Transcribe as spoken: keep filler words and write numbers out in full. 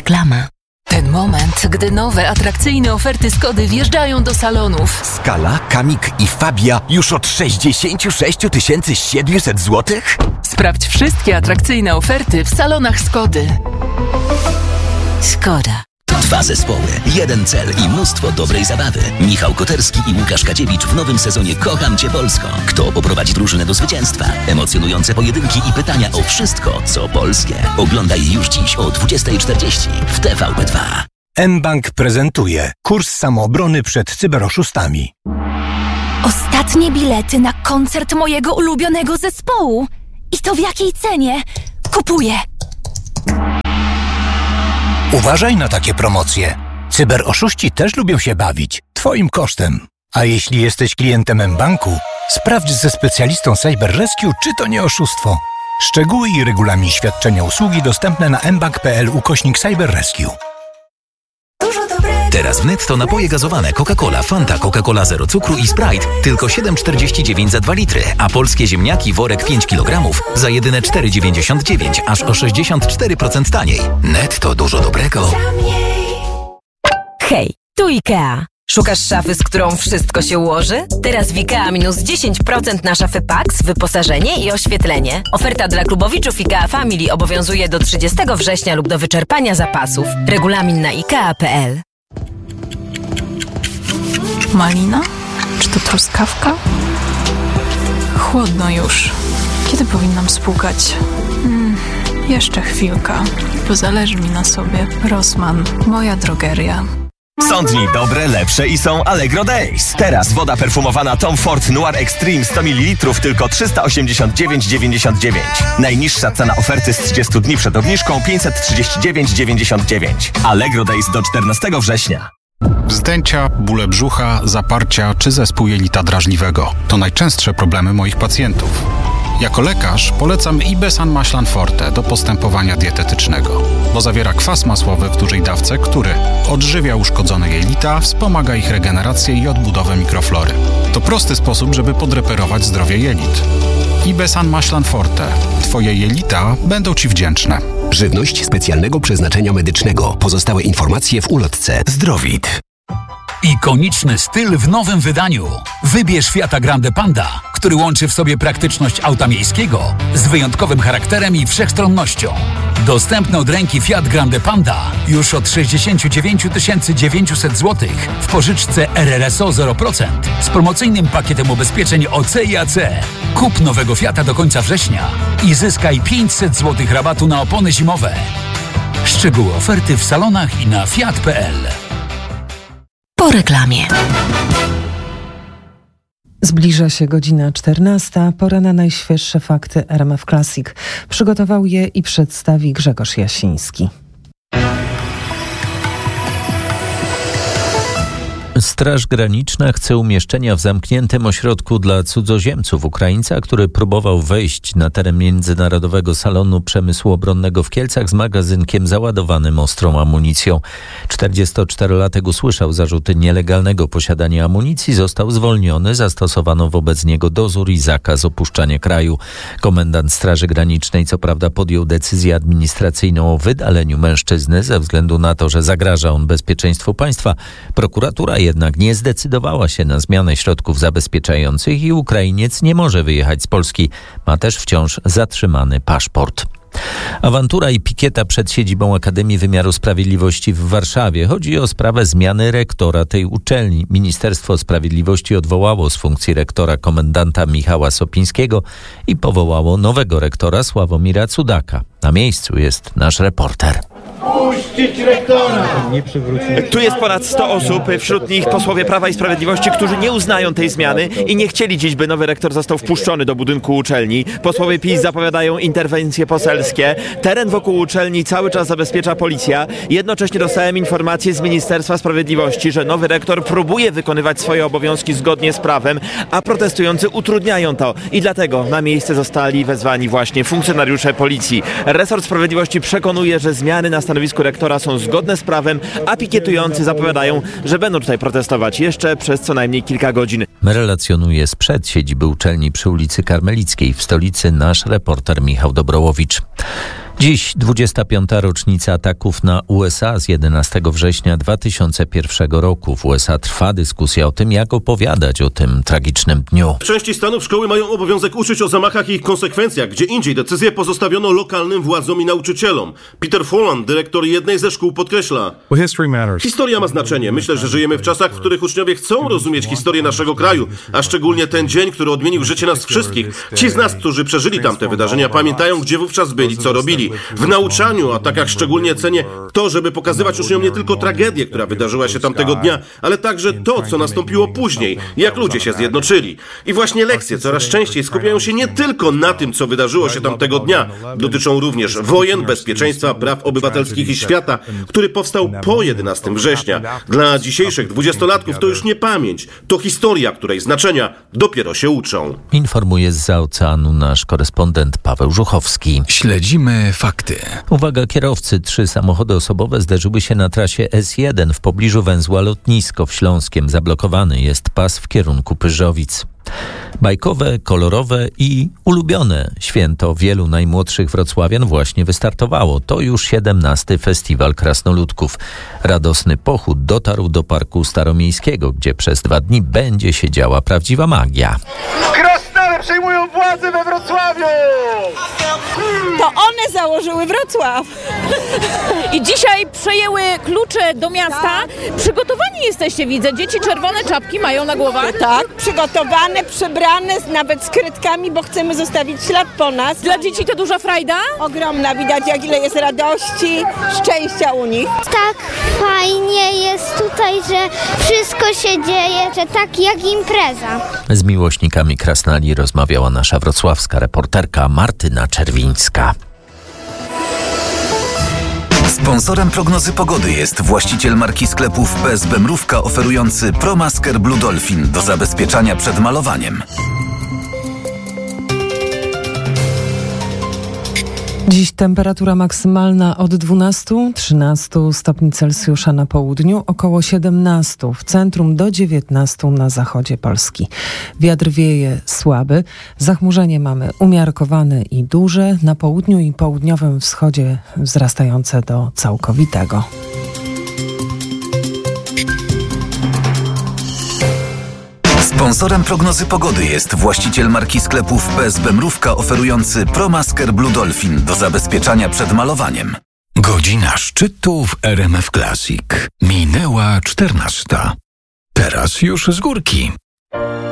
Reklama. Ten moment, gdy nowe, atrakcyjne oferty Skody wjeżdżają do salonów. Skala, Kamik i Fabia już od sześćdziesiąt sześć tysięcy siedemset złotych? Sprawdź wszystkie atrakcyjne oferty w salonach Skody. Skoda. Dwa zespoły, jeden cel i mnóstwo dobrej zabawy. Michał Koterski i Łukasz Kadziewicz w nowym sezonie Kocham Cię Polsko. Kto poprowadzi drużynę do zwycięstwa? Emocjonujące pojedynki i pytania o wszystko, co polskie. Oglądaj już dziś o dwudziesta czterdzieści w T V P dwa. mBank prezentuje kurs samoobrony przed cyberoszustami. Ostatnie bilety na koncert mojego ulubionego zespołu. I to w jakiej cenie? Kupuję. Uważaj na takie promocje. Cyberoszuści też lubią się bawić. Twoim kosztem. A jeśli jesteś klientem mBanku, sprawdź ze specjalistą Cyber Rescue, czy to nie oszustwo. Szczegóły i regulamin świadczenia usługi dostępne na mbank.pl ukośnik Cyber Rescue. Teraz w Netto napoje gazowane Coca-Cola, Fanta, Coca-Cola Zero Cukru i Sprite tylko siedem czterdzieści dziewięć za dwa litry, a polskie ziemniaki worek pięć kilogramów za jedyne cztery dziewięćdziesiąt dziewięć, aż o sześćdziesiąt cztery procent taniej. Netto, dużo dobrego. Hej, tu IKEA. Szukasz szafy, z którą wszystko się ułoży? Teraz w IKEA minus dziesięć procent na szafy Pax, wyposażenie i oświetlenie. Oferta dla klubowiczów IKEA Family obowiązuje do trzydziestego września lub do wyczerpania zapasów. Regulamin na ikea kropka p l. Malina? Czy to truskawka? Chłodno już. Kiedy powinnam spłukać? Hmm, jeszcze chwilka, bo zależy mi na sobie. Rossmann, moja drogeria. Są dni dobre, lepsze i są Allegro Days. Teraz woda perfumowana Tom Ford Noir Extreme sto mililitrów tylko trzysta osiemdziesiąt dziewięć dziewięćdziesiąt dziewięć. Najniższa cena oferty z trzydziestu dni przed obniżką pięćset trzydzieści dziewięć dziewięćdziesiąt dziewięć. Allegro Days do czternastego września. Wzdęcia, bóle brzucha, zaparcia czy zespół jelita drażliwego to najczęstsze problemy moich pacjentów. Jako lekarz polecam Ibesan Maślan Forte do postępowania dietetycznego, bo zawiera kwas masłowy w dużej dawce, który odżywia uszkodzone jelita, wspomaga ich regenerację i odbudowę mikroflory. To prosty sposób, żeby podreperować zdrowie jelit. Ibesan Maślan Forte. Twoje jelita będą Ci wdzięczne. Żywność specjalnego przeznaczenia medycznego. Pozostałe informacje w ulotce. Zdrowit. Ikoniczny styl w nowym wydaniu. Wybierz Fiata Grande Panda, który łączy w sobie praktyczność auta miejskiego z wyjątkowym charakterem i wszechstronnością. Dostępny od ręki Fiat Grande Panda już od sześćdziesiąt dziewięć tysięcy dziewięćset złotych w pożyczce R R S O zero procent z promocyjnym pakietem ubezpieczeń O C i A C. Kup nowego Fiata do końca września i zyskaj pięćset złotych rabatu na opony zimowe. Szczegóły oferty w salonach i na fiat kropka p l. Po reklamie. Zbliża się godzina czternasta. Pora na najświeższe fakty R M F Classic. Przygotował je i przedstawi Grzegorz Jasiński. Straż Graniczna chce umieszczenia w zamkniętym ośrodku dla cudzoziemców Ukraińca, który próbował wejść na teren Międzynarodowego Salonu Przemysłu Obronnego w Kielcach z magazynkiem załadowanym ostrą amunicją. czterdziestoczterolatek usłyszał zarzuty nielegalnego posiadania amunicji, został zwolniony, zastosowano wobec niego dozór i zakaz opuszczania kraju. Komendant Straży Granicznej co prawda podjął decyzję administracyjną o wydaleniu mężczyzny ze względu na to, że zagraża on bezpieczeństwu państwa. Prokuratura jednak nie zdecydowała się na zmianę środków zabezpieczających i Ukrainiec nie może wyjechać z Polski. Ma też wciąż zatrzymany paszport. Awantura i pikieta przed siedzibą Akademii Wymiaru Sprawiedliwości w Warszawie. Chodzi o sprawę zmiany rektora tej uczelni. Ministerstwo Sprawiedliwości odwołało z funkcji rektora komendanta Michała Sopińskiego i powołało nowego rektora Sławomira Cudaka. Na miejscu jest nasz reporter. Puścić rektora! Tu jest ponad sto osób, wśród nich posłowie Prawa i Sprawiedliwości, którzy nie uznają tej zmiany i nie chcieli dziś, by nowy rektor został wpuszczony do budynku uczelni. Posłowie PiS zapowiadają interwencje poselskie. Teren wokół uczelni cały czas zabezpiecza policja. Jednocześnie dostałem informację z Ministerstwa Sprawiedliwości, że nowy rektor próbuje wykonywać swoje obowiązki zgodnie z prawem, a protestujący utrudniają to. I dlatego na miejsce zostali wezwani właśnie funkcjonariusze policji. Resort Sprawiedliwości przekonuje, że zmiany na stanowisku rektora są zgodne z prawem, a pikietujący zapowiadają, że będą tutaj protestować jeszcze przez co najmniej kilka godzin. Relacjonuje sprzed siedziby uczelni przy ulicy Karmelickiej w stolicy nasz reporter Michał Dobrołowicz. Dziś dwudziesta piąta rocznica ataków na U S A z jedenastego września dwa tysiące pierwszego roku. W U S A trwa dyskusja o tym, jak opowiadać o tym tragicznym dniu. W części stanów szkoły mają obowiązek uczyć o zamachach i ich konsekwencjach. Gdzie indziej decyzje pozostawiono lokalnym władzom i nauczycielom. Peter Folland, dyrektor jednej ze szkół, podkreśla: historia ma znaczenie. Myślę, że żyjemy w czasach, w których uczniowie chcą rozumieć historię naszego kraju, a szczególnie ten dzień, który odmienił życie nas wszystkich. Ci z nas, którzy przeżyli tamte wydarzenia, pamiętają, gdzie wówczas byli, co robili. W nauczaniu, a takach szczególnie cenię to, żeby pokazywać uczniom nie tylko tragedię, która wydarzyła się tamtego dnia, ale także to, co nastąpiło później, jak ludzie się zjednoczyli. I właśnie lekcje coraz częściej skupiają się nie tylko na tym, co wydarzyło się tamtego dnia. Dotyczą również wojen, bezpieczeństwa, praw obywatelskich i świata, który powstał po jedenastego września. Dla dzisiejszych dwudziestolatków to już nie pamięć, to historia, której znaczenia dopiero się uczą. Informuje zza oceanu nasz korespondent Paweł Żuchowski. Śledzimy fakty. Uwaga kierowcy, trzy samochody osobowe zderzyły się na trasie S jeden w pobliżu węzła Lotnisko w Śląskiem. Zablokowany jest pas w kierunku Pyrzowic. Bajkowe, kolorowe i ulubione święto wielu najmłodszych wrocławian właśnie wystartowało. To już siedemnasty Festiwal Krasnoludków. Radosny pochód dotarł do Parku Staromiejskiego, gdzie przez dwa dni będzie się działa prawdziwa magia. Krasnale przejmują władzę we Wrocławiu! To one założyły Wrocław. I dzisiaj przejęły klucze do miasta. Przygotowani jesteście, widzę. Dzieci czerwone czapki mają na głowach. Tak, przygotowane, przebrane, nawet z kredkami, bo chcemy zostawić ślad po nas. Dla dzieci to duża frajda? Ogromna, widać jak ile jest radości, szczęścia u nich. Tak fajnie jest tutaj, że wszystko się dzieje, że tak jak impreza. Z miłośnikami krasnali rozmawiała nasza wrocławska reporterka Martyna Czerwińska. Sponsorem prognozy pogody jest właściciel marki sklepów P S B Mrówka, oferujący ProMasker Blue Dolphin do zabezpieczania przed malowaniem. Dziś temperatura maksymalna od dwunastu do trzynastu stopni Celsjusza na południu, około siedemnastu w centrum do dziewiętnastu na zachodzie Polski. Wiatr wieje słaby, zachmurzenie mamy umiarkowane i duże, na południu i południowym wschodzie wzrastające do całkowitego. Sponsorem prognozy pogody jest właściciel marki sklepów P S B Mrówka, oferujący ProMasker Blue Dolphin do zabezpieczania przed malowaniem. Godzina szczytu w R M F Classic. Minęła czternasta. Teraz już z górki.